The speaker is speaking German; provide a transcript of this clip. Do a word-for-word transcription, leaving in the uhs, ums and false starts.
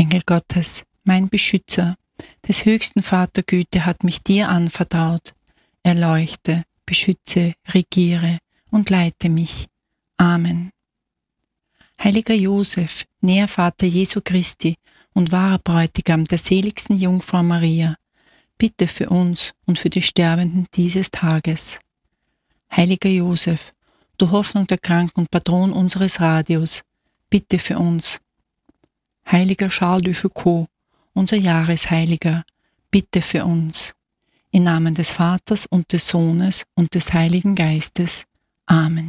Engel Gottes, mein Beschützer, des höchsten Vatergüte hat mich dir anvertraut. Erleuchte, beschütze, regiere und leite mich. Amen. Heiliger Josef, Nährvater Jesu Christi und wahrer Bräutigam der seligsten Jungfrau Maria, bitte für uns und für die Sterbenden dieses Tages. Heiliger Josef, du Hoffnung der Kranken und Patron unseres Radios, bitte für uns. Heiliger Charles de Foucauld, unser Jahresheiliger, bitte für uns. Im Namen des Vaters und des Sohnes und des Heiligen Geistes. Amen.